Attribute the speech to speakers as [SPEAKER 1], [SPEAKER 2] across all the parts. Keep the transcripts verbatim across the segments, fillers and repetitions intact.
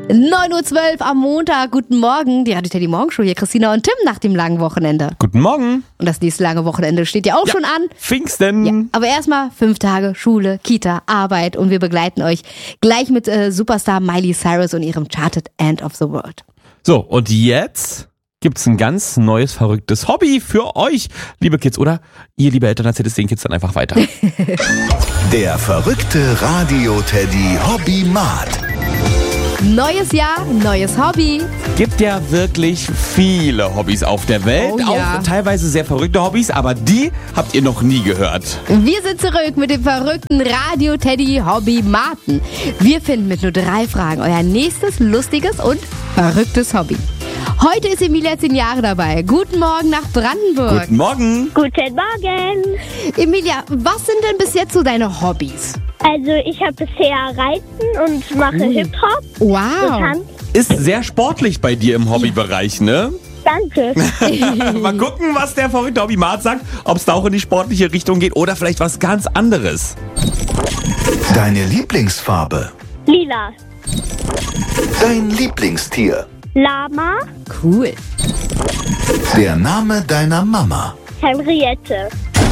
[SPEAKER 1] neun Uhr zwölf am Montag. Guten Morgen. Die Radio Teddy Morgenshow hier. Christina und Tim nach dem langen Wochenende.
[SPEAKER 2] Guten Morgen.
[SPEAKER 1] Und das nächste lange Wochenende steht ja auch
[SPEAKER 2] Ja,
[SPEAKER 1] schon an.
[SPEAKER 2] Pfingsten.
[SPEAKER 1] Ja, aber erstmal fünf Tage Schule, Kita, Arbeit und wir begleiten euch gleich mit äh, Superstar Miley Cyrus und ihrem Charted End of the World.
[SPEAKER 2] So, und jetzt gibt's ein ganz neues, verrücktes Hobby für euch, liebe Kids. Oder ihr, liebe Eltern, erzählt es den Kids dann einfach weiter.
[SPEAKER 3] Der verrückte Radio-Teddy Hobby-Mat.
[SPEAKER 1] Neues Jahr, neues Hobby.
[SPEAKER 2] Gibt ja wirklich viele Hobbys auf der Welt.
[SPEAKER 1] Oh ja.
[SPEAKER 2] Auch teilweise sehr verrückte Hobbys, aber die habt ihr noch nie gehört.
[SPEAKER 1] Wir sind zurück mit dem verrückten Radio Teddy Hobby Martin. Wir finden mit nur drei Fragen euer nächstes lustiges und verrücktes Hobby. Heute ist Emilia zehn Jahre dabei. Guten Morgen nach Brandenburg.
[SPEAKER 2] Guten Morgen.
[SPEAKER 4] Guten Morgen.
[SPEAKER 1] Emilia, was sind denn bis jetzt so deine Hobbys?
[SPEAKER 4] Also ich habe bisher Reiten und mache
[SPEAKER 1] Cool.
[SPEAKER 4] Hip-Hop.
[SPEAKER 1] Wow.
[SPEAKER 4] Tanz.
[SPEAKER 2] Ist sehr sportlich bei dir im Hobbybereich, ne?
[SPEAKER 4] Danke.
[SPEAKER 2] Mal gucken, was der verrückte Hobby-Mat sagt. Ob es da auch in die sportliche Richtung geht oder vielleicht was ganz anderes.
[SPEAKER 3] Deine Lieblingsfarbe.
[SPEAKER 4] Lila.
[SPEAKER 3] Dein Lieblingstier.
[SPEAKER 4] Lama.
[SPEAKER 1] Cool.
[SPEAKER 3] Der Name deiner Mama.
[SPEAKER 4] Henriette.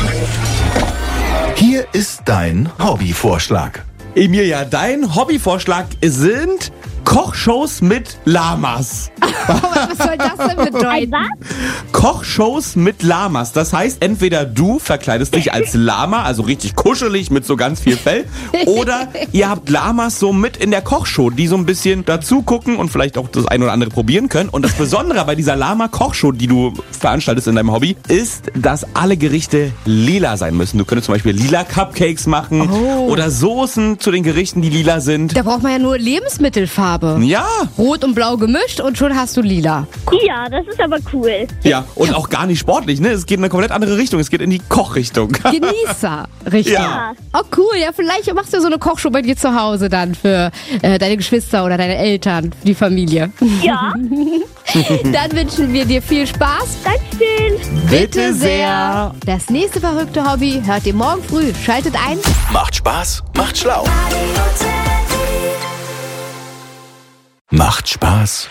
[SPEAKER 3] Hier ist dein Hobbyvorschlag.
[SPEAKER 2] Emilia, dein Hobbyvorschlag sind Kochshows mit Lamas.
[SPEAKER 1] Was soll das denn
[SPEAKER 4] Ein
[SPEAKER 1] bedeuten?
[SPEAKER 4] was?
[SPEAKER 2] Kochshows mit Lamas. Das heißt, entweder du verkleidest dich als Lama, also richtig kuschelig mit so ganz viel Fell, oder ihr habt Lamas so mit in der Kochshow, die so ein bisschen dazu gucken und vielleicht auch das ein oder andere probieren können. Und das Besondere bei dieser Lama-Kochshow, die du veranstaltest in deinem Hobby, ist, dass alle Gerichte lila sein müssen. Du könntest zum Beispiel lila Cupcakes machen
[SPEAKER 1] Oh.
[SPEAKER 2] oder Soßen zu den Gerichten, die lila sind.
[SPEAKER 1] Da braucht man ja nur Lebensmittelfarbe.
[SPEAKER 2] Ja,
[SPEAKER 1] Rot und blau gemischt und schon hast du lila.
[SPEAKER 4] Ja, das ist aber cool.
[SPEAKER 2] ja, und auch gar nicht sportlich, ne? Es geht in eine komplett andere Richtung. Es geht in die Kochrichtung.
[SPEAKER 1] Genießer, richtig.
[SPEAKER 2] Ja.
[SPEAKER 1] Oh cool, ja vielleicht machst du so eine Kochshow bei dir zu Hause dann für äh, deine Geschwister oder deine Eltern, für die Familie.
[SPEAKER 4] Ja.
[SPEAKER 1] Dann wünschen wir dir viel Spaß.
[SPEAKER 4] Dankeschön.
[SPEAKER 2] Bitte sehr.
[SPEAKER 1] Das nächste verrückte Hobby hört ihr morgen früh. Schaltet ein.
[SPEAKER 3] Macht Spaß, macht schlau. Macht Spaß,